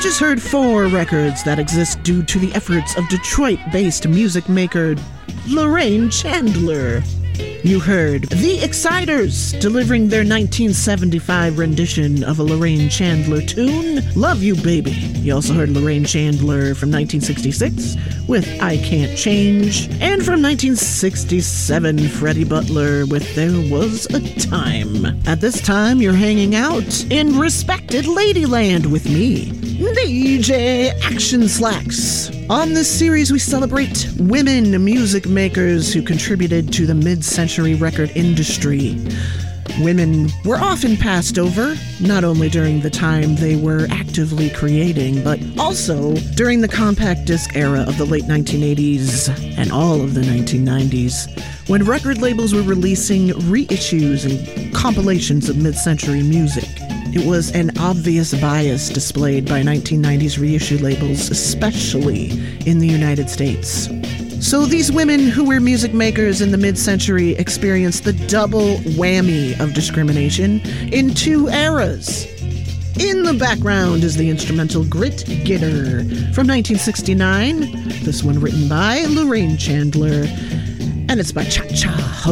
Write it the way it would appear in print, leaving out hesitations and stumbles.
just heard 4 records that exist due to the efforts of Detroit-based music maker Lorraine Chandler. You heard The Exciters delivering their 1975 rendition of a Lorraine Chandler tune, Love You Baby. You also heard Lorraine Chandler from 1966 with I Can't Change, and from 1967, Freddie Butler with There Was a Time. At this time, you're hanging out in Respected Ladyland with me, DJ Action Slacks. On this series, we celebrate women music makers who contributed to the mid-century record industry. Women were often passed over, not only during the time they were actively creating, but also during the compact disc era of the late 1980s and all of the 1990s, when record labels were releasing reissues and compilations of mid-century music. It was an obvious bias displayed by 1990s reissue labels, especially in the United States. So these women who were music makers in the mid-century experienced the double whammy of discrimination in 2 eras. In the background is the instrumental Grit Gitter from 1969, this one written by Lorraine Chandler, and it's by Cha Cha Ho.